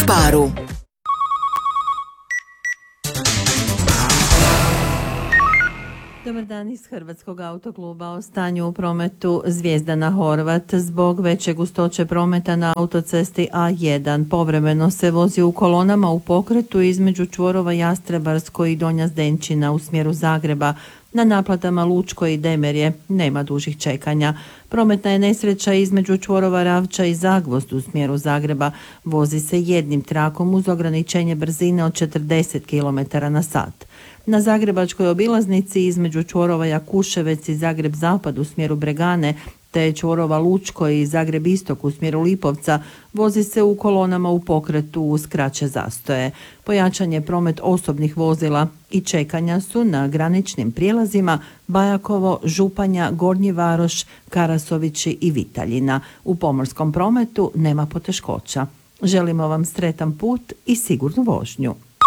Baru. Dobar dan iz Hrvatskog autokluba. O stanju u prometu Zvijezdana Horvat. Zbog veće gustoće prometa na autocesti A1 povremeno se vozi u kolonama u pokretu između čvorova Jastrebarsko i Donja Zdenčina u smjeru Zagreba. Na naplatama Lučko i Demerje nema dužih čekanja. Prometna je nesreća između čvorova Ravča i Zagvozd u smjeru Zagreba. Vozi se jednim trakom uz ograničenje brzine od 40 km/h. Na zagrebačkoj obilaznici između čvorova Jakuševec i Zagreb Zapad u smjeru Bregane te čvorova Lučko i Zagreb Istok u smjeru Lipovca vozi se u kolonama u pokretu uz kraće zastoje. Pojačan je promet osobnih vozila i čekanja su na graničnim prijelazima Bajakovo, Županja, Gornji Varoš, Karasovići i Vitaljina. U pomorskom prometu nema poteškoća. Želimo vam sretan put i sigurnu vožnju.